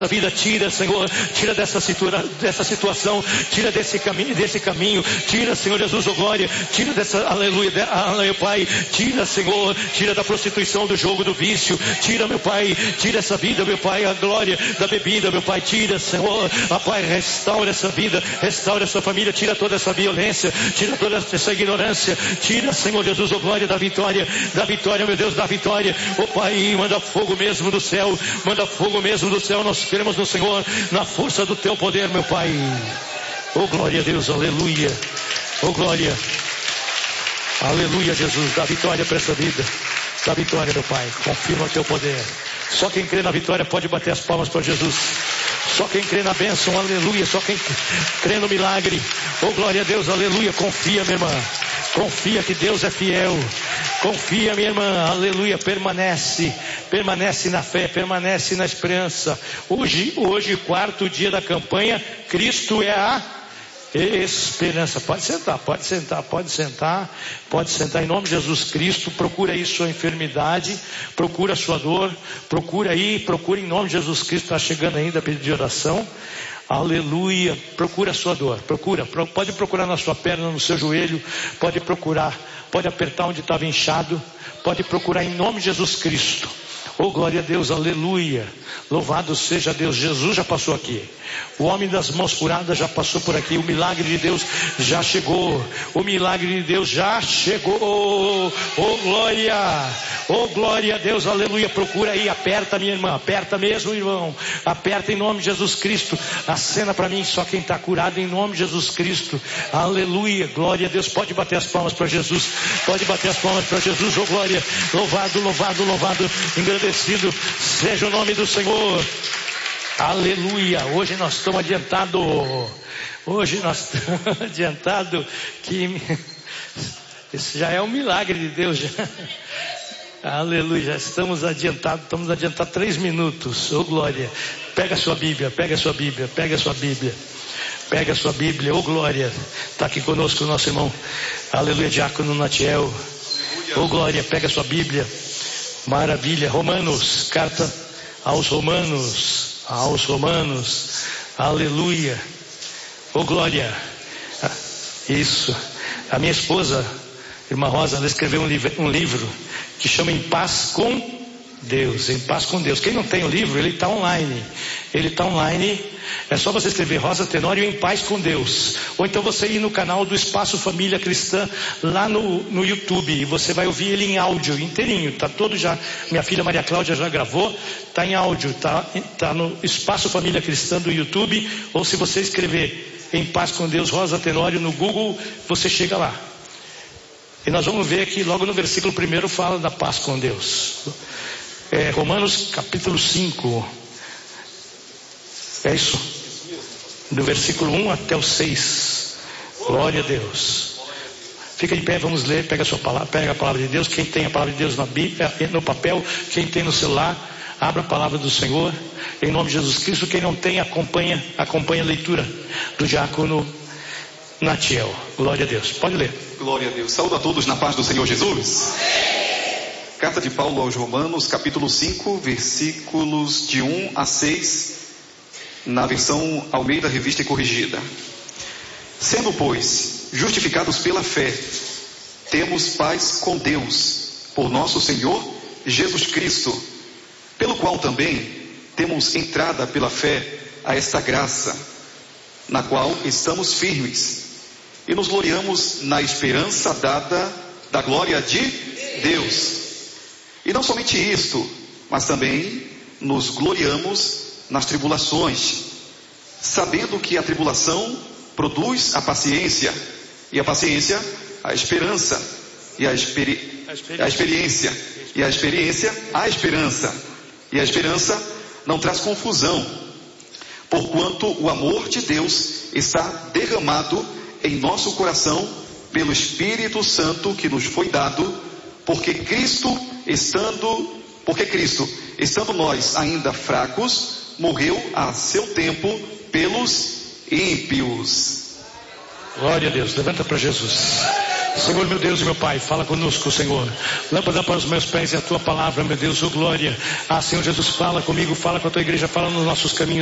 vida, tira, Senhor, tira dessa situação, tira desse caminho, tira, Senhor Jesus, oh glória, tira dessa, aleluia, aleluia, Pai, tira, Senhor, tira da prostituição, do jogo, do vício, tira, meu Pai, tira essa vida, meu Pai, a glória da bebida, meu Pai, tira, Senhor, Pai, restaura essa vida, restaura essa família, tira toda essa violência, tira toda essa ignorância, tira, Senhor Jesus, oh glória, da vitória, meu Deus, da vitória, oh Pai, manda fogo mesmo do céu, nós queremos no Senhor, na força do teu poder, meu Pai. Oh glória a Deus, aleluia. Oh glória. Aleluia, Jesus, dá vitória para essa vida. Dá vitória, meu Pai. Confirma o teu poder. Só quem crê na vitória pode bater as palmas para Jesus. Só quem crê na bênção, aleluia. Só quem crê no milagre. Oh glória a Deus, aleluia. Confia, minha irmã. Confia que Deus é fiel. Confia, minha irmã, aleluia, permanece na fé, permanece na esperança. Hoje, quarto dia da campanha, Cristo é a esperança. Pode sentar em nome de Jesus Cristo. Procura aí sua enfermidade, procura sua dor, procura em nome de Jesus Cristo. Está chegando ainda pedido de oração. Aleluia, procura a sua dor, pode procurar na sua perna, no seu joelho, pode apertar onde estava inchado, pode procurar em nome de Jesus Cristo. Oh glória a Deus, aleluia, louvado seja Deus. Jesus já passou aqui, o homem das mãos curadas já passou por aqui, o milagre de Deus já chegou, oh glória a Deus, aleluia. Procura aí, aperta, minha irmã, aperta mesmo, irmão, aperta em nome de Jesus Cristo. Acena para mim só quem está curado em nome de Jesus Cristo, aleluia, glória a Deus. Pode bater as palmas para Jesus, oh glória, louvado, engrandecido seja o nome do Senhor, aleluia. Hoje nós estamos adiantados, que isso já é um milagre de Deus, já. Aleluia, já estamos adiantados 3 minutos, oh glória. Pega a sua Bíblia, oh glória. Está aqui conosco o nosso irmão, aleluia, diácono Natiel, oh glória. Pega a sua Bíblia, maravilha. Romanos, carta aos Romanos, aleluia, oh glória. Isso, a minha esposa, irmã Rosa, ela escreveu um livro que chama Em Paz com Deus. Quem não tem o livro, ele está online, é só você escrever Rosa Tenório Em Paz com Deus, ou então você ir no canal do Espaço Família Cristã lá no YouTube, e você vai ouvir ele em áudio inteirinho, tá todo já, minha filha Maria Cláudia já gravou, tá em áudio, tá no Espaço Família Cristã do YouTube, ou se você escrever Em Paz com Deus Rosa Tenório no Google, você chega lá. E nós vamos ver aqui logo no versículo 1 fala da paz com Deus. Romanos capítulo 5. É isso. Do versículo 1 até o 6. Glória a Deus. Fica de pé, vamos ler. Pega a palavra de Deus. Quem tem a palavra de Deus na Bíblia, no papel, quem tem no celular, abra a palavra do Senhor. Em nome de Jesus Cristo. Quem não tem, acompanha a leitura do diácono Natiel. Glória a Deus. Pode ler. Glória a Deus. Saúde a todos na paz do Senhor Jesus. Carta de Paulo aos Romanos, capítulo 5, versículos de 1 a 6, na versão Almeida Revista e Corrigida. Sendo, pois, justificados pela fé, temos paz com Deus, por nosso Senhor Jesus Cristo, pelo qual também temos entrada pela fé a esta graça, na qual estamos firmes, e nos gloriamos na esperança da glória de Deus. E não somente isto, mas também nos gloriamos nas tribulações, sabendo que a tribulação produz a paciência, e a paciência a esperança, e a experiência, e a experiência a esperança, e a esperança não traz confusão, porquanto o amor de Deus está derramado em nosso coração pelo Espírito Santo que nos foi dado, porque Cristo, estando nós ainda fracos, morreu a seu tempo pelos ímpios. Glória a Deus, levanta para Jesus. Senhor, meu Deus e meu Pai, fala conosco, Senhor. Lâmpada para os meus pés e a tua palavra, meu Deus, oh glória. Senhor Jesus, fala comigo, fala com a tua igreja, fala nos nossos caminhos.